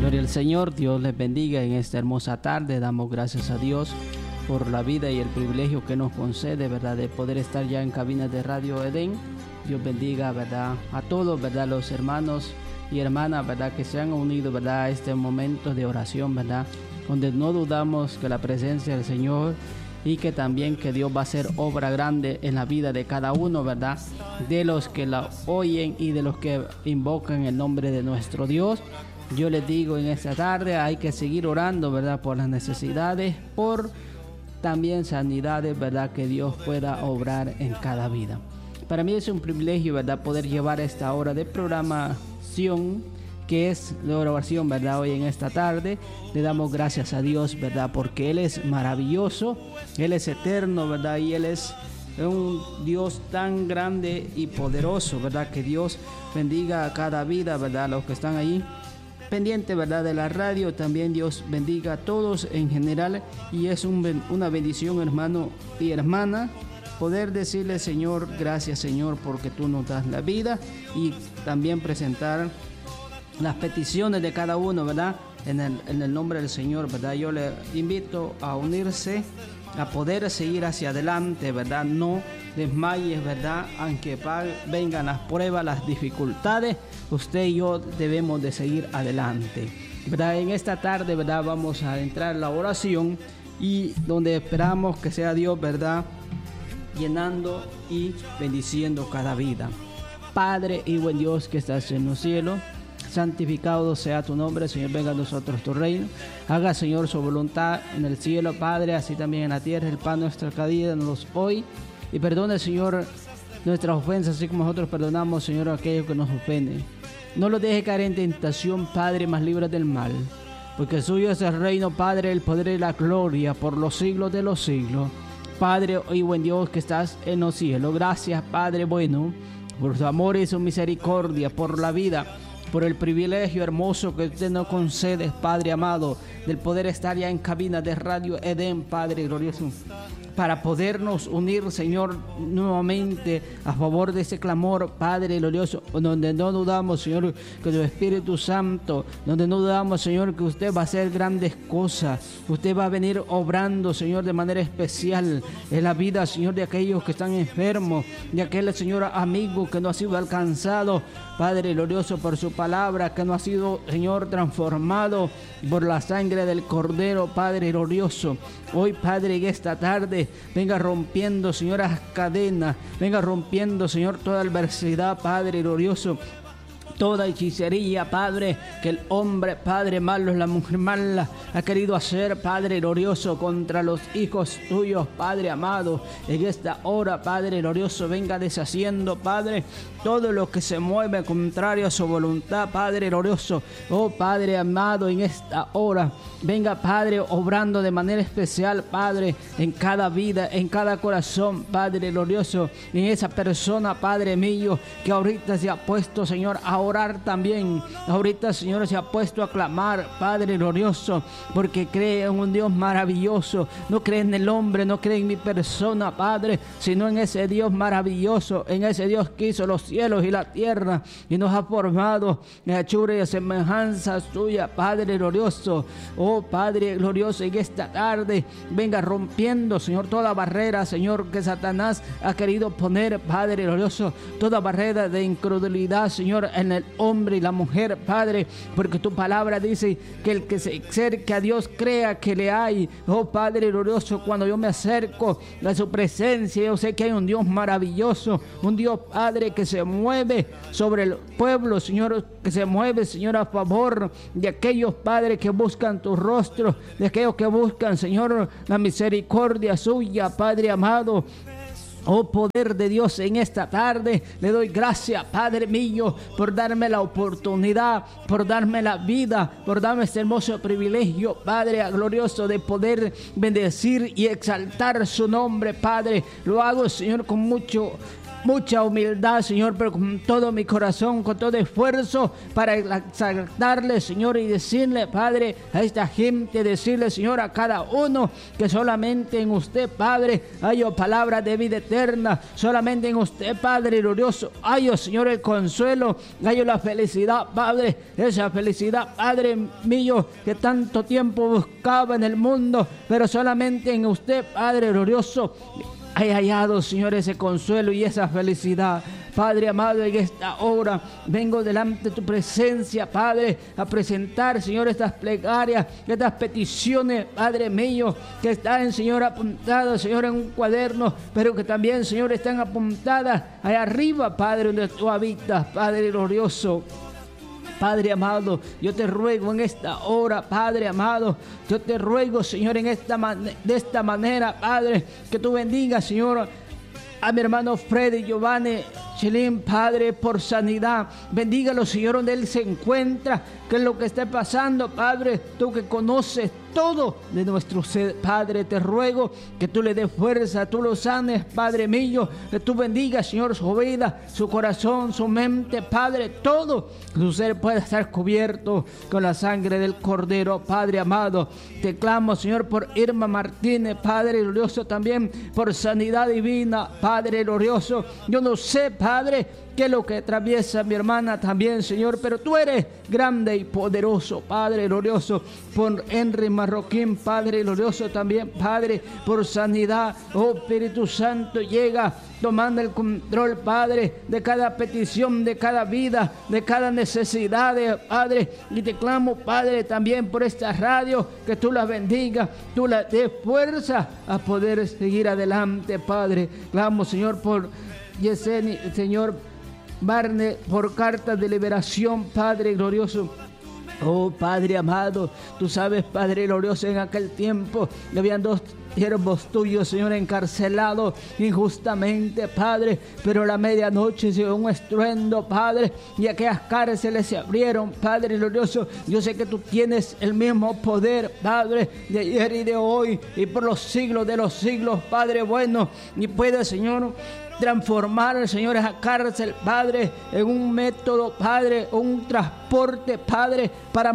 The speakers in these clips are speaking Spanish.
Gloria al Señor, Dios les bendiga en esta hermosa tarde. Damos gracias a Dios por la vida y el privilegio que nos concede, ¿verdad?, de poder estar ya en cabina de Radio Edén. Dios bendiga, ¿verdad?, a todos, ¿verdad?, los hermanos y hermanas, ¿verdad?, que se han unido, ¿verdad?, a este momento de oración, ¿verdad?, donde no dudamos que la presencia del Señor y que también que Dios va a hacer obra grande en la vida de cada uno, ¿verdad?, de los que la oyen y de los que invocan el nombre de nuestro Dios. Yo les digo en esta tarde, hay que seguir orando, ¿verdad?, por las necesidades, por también sanidades, ¿verdad?, que Dios pueda obrar en cada vida. Para mí es un privilegio, ¿verdad?, poder llevar esta hora de programación que es de oración, ¿verdad?, hoy en esta tarde. Le damos gracias a Dios, ¿verdad?, porque Él es maravilloso, Él es eterno, ¿verdad?, y Él es un Dios tan grande y poderoso, ¿verdad?, que Dios bendiga a cada vida, ¿verdad?, a los que están ahí pendiente, ¿verdad?, de la radio. También Dios bendiga a todos en general, y es una bendición, hermano y hermana, poder decirle: Señor, gracias, Señor, porque tú nos das la vida, y también presentar las peticiones de cada uno, ¿verdad?, en el nombre del Señor, ¿verdad? Yo le invito a unirse, a poder seguir hacia adelante, ¿verdad? No desmayes, ¿verdad? Aunque vengan las pruebas, las dificultades, usted y yo debemos de seguir adelante, ¿verdad? En esta tarde, ¿verdad?, vamos a entrar en la oración, y donde esperamos que sea Dios, ¿verdad?, llenando y bendiciendo cada vida. Padre y buen Dios que estás en los cielos, santificado sea tu nombre, Señor. Venga a nosotros tu reino. Haga, Señor, su voluntad en el cielo, Padre, así también en la tierra. El pan nuestra cada día danos hoy. Y perdone, Señor, nuestras ofensas, así como nosotros perdonamos, Señor, a aquellos que nos ofenden. No los deje caer en tentación, Padre, mas líbranos del mal. Porque suyo es el reino, Padre, el poder y la gloria por los siglos de los siglos. Padre y buen Dios que estás en los cielos, gracias, Padre bueno, por su amor y su misericordia, por la vida, por el privilegio hermoso que usted nos concede, Padre amado, del poder estar ya en cabina de Radio Edén, Padre glorioso, para podernos unir, Señor, nuevamente a favor de ese clamor, Padre glorioso, donde no dudamos, Señor, que tu Espíritu Santo, donde no dudamos, Señor, que usted va a hacer grandes cosas, usted va a venir obrando, Señor, de manera especial en la vida, Señor, de aquellos que están enfermos, de aquel, Señor, amigo que no ha sido alcanzado, Padre glorioso, por su palabra, que no ha sido, Señor, transformado por la sangre del Cordero, Padre glorioso. Hoy, Padre, en esta tarde, venga rompiendo, Señor, las cadenas, venga rompiendo, Señor, toda adversidad, Padre glorioso, toda hechicería, Padre, que el hombre, Padre malo, la mujer mala ha querido hacer, Padre glorioso, contra los hijos tuyos, Padre amado. En esta hora, Padre glorioso, venga deshaciendo, Padre, todo lo que se mueve contrario a su voluntad, Padre glorioso. Oh, Padre amado, en esta hora, venga, Padre, obrando de manera especial, Padre, en cada vida, en cada corazón, Padre glorioso, en esa persona, Padre mío, que ahorita se ha puesto, Señor, a orar también. Ahorita, Señor, se ha puesto a clamar, Padre glorioso, porque cree en un Dios maravilloso. No cree en el hombre, no cree en mi persona, Padre, sino en ese Dios maravilloso, en ese Dios que hizo los cielos y la tierra y nos ha formado en hechura y semejanza suya, Padre glorioso. Oh, Padre glorioso, en esta tarde venga rompiendo, Señor, toda barrera, Señor, que Satanás ha querido poner, Padre glorioso, toda barrera de incredulidad, Señor, en el hombre y la mujer, Padre, porque tu palabra dice que el que se acerque a Dios crea que le hay. Oh, Padre glorioso, cuando yo me acerco a su presencia, yo sé que hay un Dios maravilloso, un Dios, Padre, que se mueve sobre el pueblo, Señor, que se mueve, Señor, a favor de aquellos, Padre, que buscan tu rostro, de aquellos que buscan, Señor, la misericordia suya, Padre amado. Oh, poder de Dios, en esta tarde le doy gracias, Padre mío, por darme la oportunidad, por darme la vida, por darme este hermoso privilegio, Padre glorioso, de poder bendecir y exaltar su nombre, Padre. Lo hago, Señor, con mucho mucha humildad, Señor, pero con todo mi corazón, con todo esfuerzo para exaltarle, Señor, y decirle, Padre, a esta gente, decirle, Señor, a cada uno que solamente en usted, Padre, hay palabras de vida eterna, solamente en usted, Padre glorioso, hay, Señor, el consuelo, hay la felicidad, Padre, esa felicidad, Padre mío, que tanto tiempo buscaba en el mundo, pero solamente en usted, Padre glorioso, he hallado, Señor, ese consuelo y esa felicidad. Padre amado, en esta hora vengo delante de tu presencia, Padre, a presentar, Señor, estas plegarias, estas peticiones, Padre mío, que están, Señor, apuntadas, Señor, en un cuaderno, pero que también, Señor, están apuntadas allá arriba, Padre, donde tú habitas, Padre glorioso. Padre amado, yo te ruego en esta hora, Padre amado, yo te ruego, Señor, de esta manera, Padre, que tú bendigas, Señor, a mi hermano Freddy Giovanni Chilín, Padre, por sanidad. Bendígalo, Señor, donde él se encuentra, que es lo que esté pasando, Padre, tú que conoces todo de nuestro ser, Padre, te ruego que tú le des fuerza, tú lo sanes, Padre mío, que tú bendigas, Señor, su vida, su corazón, su mente, Padre, todo su ser pueda estar cubierto con la sangre del Cordero, Padre amado. Te clamo, Señor, por Irma Martínez, Padre glorioso, también por sanidad divina, Padre glorioso. Yo no sé, Padre, qué es lo que atraviesa mi hermana también, Señor, pero tú eres grande y poderoso, Padre glorioso, por Henry Marroquín, Padre glorioso también, Padre, por sanidad. Oh Espíritu Santo, llega tomando el control, Padre, de cada petición, de cada vida, de cada necesidad, Padre, y te clamo, Padre, también por esta radio, que tú la bendigas, tú la des fuerza a poder seguir adelante, Padre. Clamo, Señor, por Yeseni, Señor Barne, por cartas de liberación, Padre glorioso. Oh Padre amado, tú sabes, Padre glorioso, en aquel tiempo habían 2 siervos tuyos, Señor, encarcelados injustamente, Padre, pero a la medianoche se dio un estruendo, Padre, y aquellas cárceles se abrieron, Padre glorioso. Yo sé que tú tienes el mismo poder, Padre, de ayer y de hoy y por los siglos de los siglos, Padre bueno, y puedes, Señor, transformar, Señor, esa cárcel, Padre, en un método, Padre, un transporte, Padre, para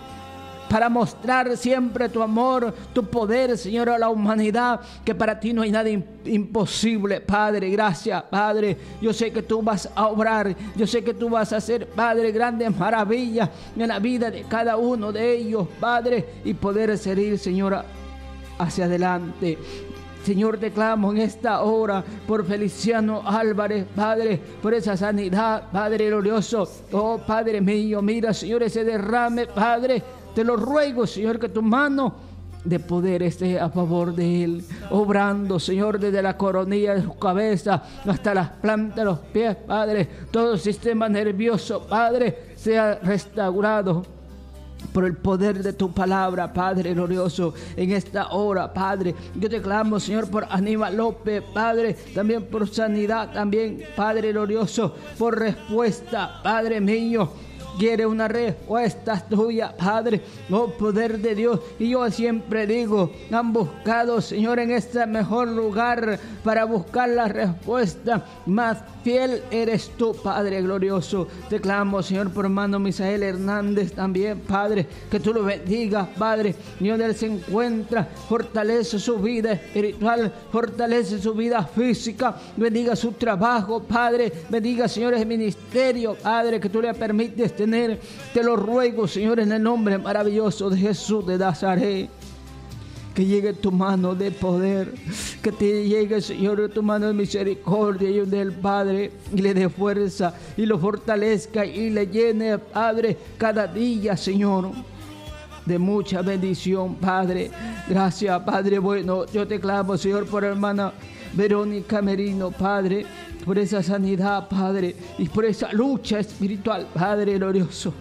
mostrar siempre tu amor, tu poder, Señor, a la humanidad, que para ti no hay nada imposible, Padre. Gracias, Padre. Yo sé que tú vas a obrar, yo sé que tú vas a hacer, Padre, grandes maravillas en la vida de cada uno de ellos, Padre, y poder seguir, Señor, hacia adelante. Señor, te clamo en esta hora por Feliciano Álvarez, Padre, por esa sanidad, Padre glorioso. Oh, Padre mío, mira, Señor, ese derrame, Padre, te lo ruego, Señor, que tu mano de poder esté a favor de él, obrando, Señor, desde la coronilla de su cabeza hasta las plantas de los pies, Padre. Todo el sistema nervioso, Padre, sea restaurado por el poder de tu palabra, Padre glorioso, en esta hora, Padre. Yo te clamo, Señor, por Aníbal López, Padre, también por sanidad, también, Padre glorioso, por respuesta, Padre mío. Quiere una respuesta tuya, Padre, oh poder de Dios. Y yo siempre digo, han buscado, Señor, en este mejor lugar para buscar la respuesta. Más fiel eres tú, Padre glorioso. Te clamo, Señor, por hermano Misael Hernández también, Padre, que tú lo bendigas, Padre, y donde él se encuentra, fortalece su vida espiritual, fortalece su vida física, bendiga su trabajo, Padre, bendiga, Señor, el ministerio, Padre, que tú le permites tener. Te lo ruego, Señor, en el nombre maravilloso de Jesús de Nazaret. Que llegue tu mano de poder, que te llegue, Señor, tu mano de misericordia y del Padre, y le dé fuerza y lo fortalezca y le llene, Padre, cada día, Señor, de mucha bendición, Padre. Gracias, Padre bueno. Yo te clamo, Señor, por hermana Verónica Merino, Padre, por esa sanidad, Padre, y por esa lucha espiritual, Padre glorioso.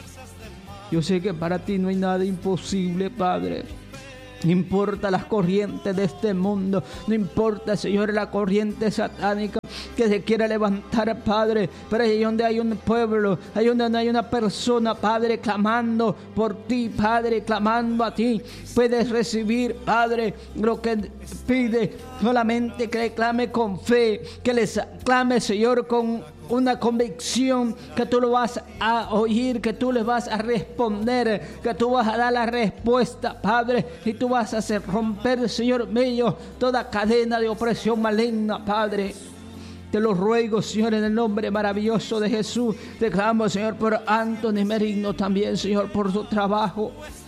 Yo sé que para ti no hay nada imposible, Padre. No importa las corrientes de este mundo, no importa, Señor, la corriente satánica, que se quiera levantar, Padre, pero ahí donde hay un pueblo, ahí donde hay una persona, Padre, clamando por ti, Padre, clamando a ti, puedes recibir, Padre, lo que pide, solamente que le clame con fe, que les clame, Señor, con una convicción que tú lo vas a oír, que tú les vas a responder, que tú vas a dar la respuesta, Padre, y tú vas a hacer romper, Señor mío, toda cadena de opresión maligna, Padre. Te lo ruego, Señor, en el nombre maravilloso de Jesús. Te clamo, Señor, por Anthony Merino también, Señor, por su trabajo.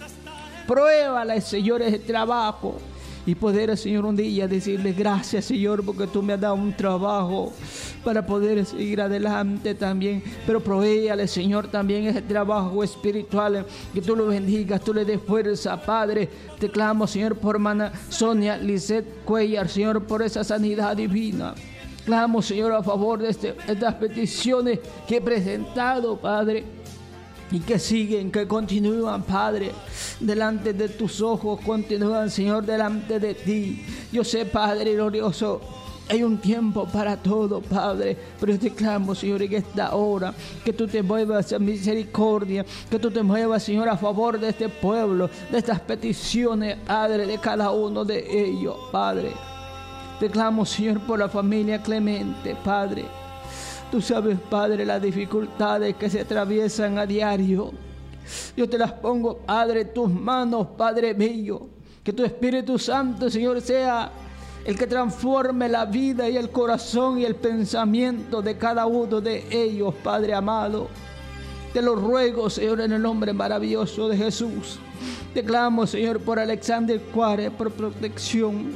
Pruébale, Señor, ese trabajo. Y poder, Señor, un día decirle gracias, Señor, porque tú me has dado un trabajo para poder seguir adelante también. Pero provéale, Señor, también ese trabajo espiritual, que tú lo bendigas, tú le des fuerza, Padre. Te clamo, Señor, por hermana Sonia Lisette Cuellar, Señor, por esa sanidad divina. Clamo, Señor, a favor de estas peticiones que he presentado, Padre, y que siguen, que continúan, Padre, delante de tus ojos, continúan, Señor, delante de ti. Yo sé, Padre glorioso, hay un tiempo para todo, Padre, pero yo te clamo, Señor, en esta hora, que tú te muevas en misericordia, que tú te muevas, Señor, a favor de este pueblo, de estas peticiones, Padre, de cada uno de ellos, Padre. Te clamo, Señor, por la familia Clemente, Padre. Tú sabes, Padre, las dificultades que se atraviesan a diario. Yo te las pongo, Padre, en tus manos, Padre mío. Que tu Espíritu Santo, Señor, sea el que transforme la vida y el corazón y el pensamiento de cada uno de ellos, Padre amado. Te lo ruego, Señor, en el nombre maravilloso de Jesús. Te clamo, Señor, por Alexander Juárez, por protección.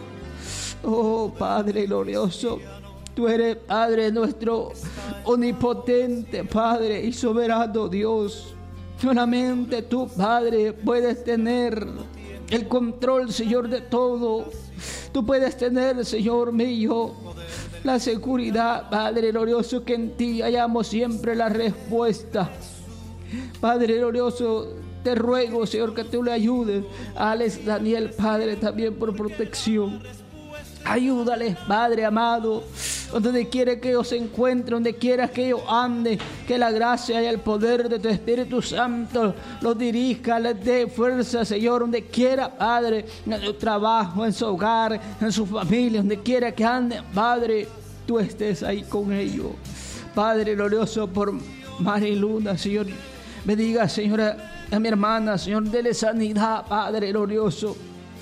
Oh, Padre glorioso. Tú eres, Padre, nuestro omnipotente, Padre, y soberano Dios. Solamente tú, Padre, puedes tener el control, Señor, de todo. Tú puedes tener, Señor mío, la seguridad, Padre glorioso, que en ti hallamos siempre la respuesta. Padre glorioso, te ruego, Señor, que tú le ayudes a Alex Daniel, Padre, también por protección. Ayúdales, Padre amado, donde quiera que ellos se encuentren, donde quiera que ellos anden, que la gracia y el poder de tu Espíritu Santo los dirija, les dé fuerza, Señor, donde quiera, Padre, en su trabajo, en su hogar, en su familia, donde quiera que anden, Padre, tú estés ahí con ellos. Padre glorioso, por Mariluna, Señor, bendiga, Señor, a mi hermana, Señor, dele sanidad, Padre glorioso.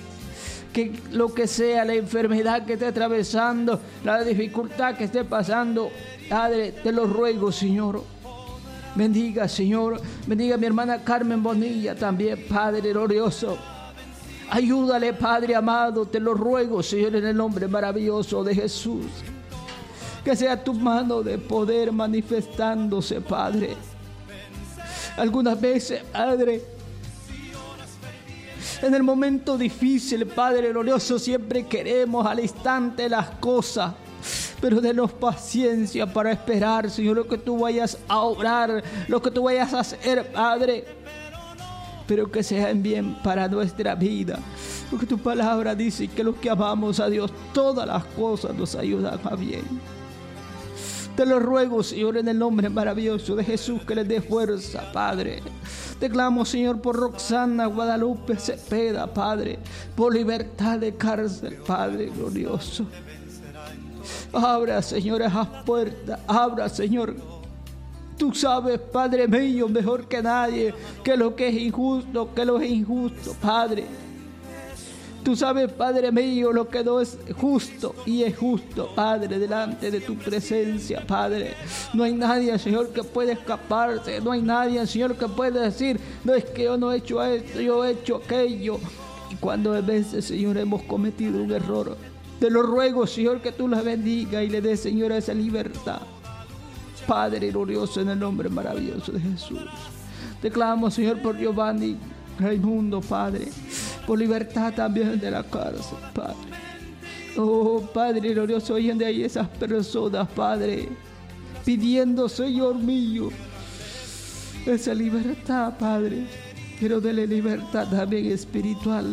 Que lo que sea, la enfermedad que esté atravesando, la dificultad que esté pasando, Padre, te lo ruego, Señor. Bendiga, Señor. Bendiga a mi hermana Carmen Bonilla también, Padre glorioso. Ayúdale, Padre amado, te lo ruego, Señor, en el nombre maravilloso de Jesús. Que sea tu mano de poder manifestándose, Padre. Algunas veces, Padre, en el momento difícil, Padre glorioso, siempre queremos al instante las cosas, pero denos paciencia para esperar, Señor, lo que tú vayas a obrar, lo que tú vayas a hacer, Padre, pero que sean bien para nuestra vida, porque tu palabra dice que los que amamos a Dios, todas las cosas nos ayudan a bien. Te lo ruego, Señor, en el nombre maravilloso de Jesús, que les dé fuerza, Padre. Te clamo, Señor, por Roxana Guadalupe Cepeda, Padre, por libertad de cárcel, Padre glorioso. Abra, Señor, esas puertas. Abra, Señor. Tú sabes, Padre mío, mejor que nadie, que lo que es injusto, que lo es injusto, Padre. Tú sabes, Padre mío, lo que no es justo y es justo, Padre, delante de tu presencia, Padre. No hay nadie, Señor, que pueda escaparse. No hay nadie, Señor, que pueda decir, no es que yo no he hecho esto, yo he hecho aquello. Y cuando a veces, Señor, hemos cometido un error, te lo ruego, Señor, que tú la bendiga y le des, Señor, esa libertad. Padre glorioso, en el nombre maravilloso de Jesús. Te clamo, Señor, por Giovanni Raimundo, Padre, por libertad también de la cárcel, Padre. Oh, Padre glorioso, hoy en día hay esas personas, Padre, pidiendo, Señor mío, esa libertad, Padre, pero dele libertad también espiritual.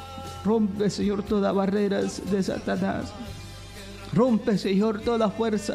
Rompe, Señor, todas barreras de Satanás. Rompe, Señor, toda fuerza